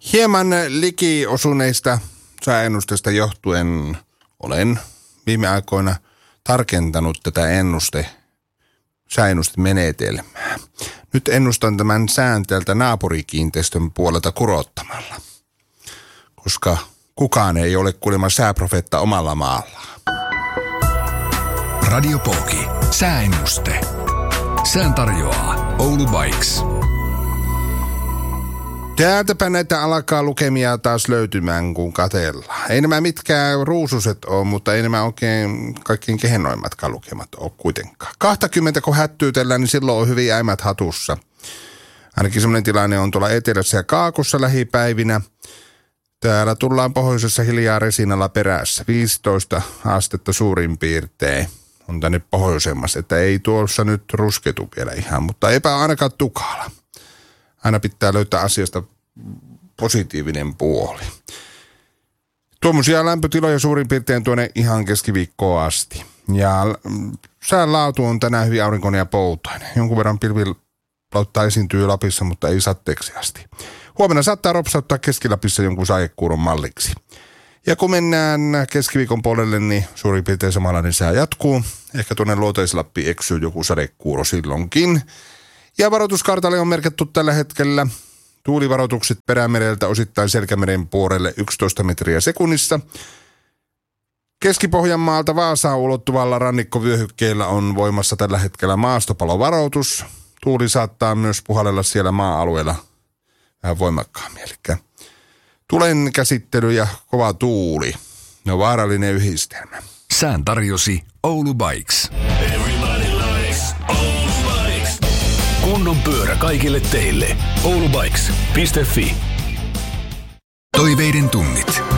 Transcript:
Hieman likiosuneista sääennusteista johtuen olen viime aikoina tarkentanut tätä sääennustemenetelmää. Nyt ennustan tämän sään täältä naapurikiinteistön puolelta kurottamalla, koska kukaan ei ole kuulemma sääprofeetta omalla maallaan. Radio Poki. Sääennuste. Sään tarjoaa Oulu Bikes. Täältäpä näitä alkaa lukemia taas löytymään, kun katsellaan. Ei nämä mitkään ruususet ole, mutta ei nämä oikein kaikkein kehennoimmatkaan lukemat ole kuitenkaan. 20 kun hättyytellään, niin silloin on hyvin äimät hatussa. Ainakin semmoinen tilanne on tuolla etelässä ja kaakossa lähipäivinä. Täällä tullaan pohjoisessa hiljaa resinalla perässä. 15 astetta suurin piirtein on tänne pohjoisemmassa, että ei tuossa nyt rusketu vielä ihan, mutta eipä ainakaan tukala. Aina pitää löytää asiasta positiivinen puoli. Tuommoisia lämpötiloja suurin piirtein tuonne ihan keskiviikkoon asti. Ja sään laatu on tänään hyvin aurinkoinen ja poutainen. Jonkun verran pilvilauttaa esiintyy Lapissa, mutta ei sateeksi asti. Huomenna saattaa ropsauttaa Keski-Lapissa jonkun sadekuuron malliksi. Ja kun mennään keskiviikon puolelle, niin suurin piirtein samanlainen sää jatkuu. Ehkä tuonne Luoteis-Lappiin eksyy joku sadekuuro silloinkin. Ja varoituskartalle on merkattu tällä hetkellä tuulivaroitukset Perämereltä osittain Selkämeren puolelle 11 metriä sekunnissa. Keski-Pohjanmaalta Vaasaan ulottuvalla rannikkovyöhykkeellä on voimassa tällä hetkellä maastopalovaroitus. Tuuli saattaa myös puhallella siellä maa-alueella vähän voimakkaammin. Eli tulen käsittely ja kova tuuli. Ne on vaarallinen yhdistelmä. Sään tarjosi Oulu Bikes. Kunnon pyörä kaikille teille. oulubikes.fi. Toiveiden tunnit.